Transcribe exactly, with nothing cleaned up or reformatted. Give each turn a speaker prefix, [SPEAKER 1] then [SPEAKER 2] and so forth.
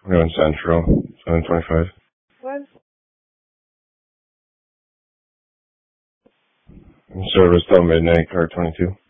[SPEAKER 1] twenty-one Central, seven twenty-five.
[SPEAKER 2] What?
[SPEAKER 1] Service till midnight, car twenty-two.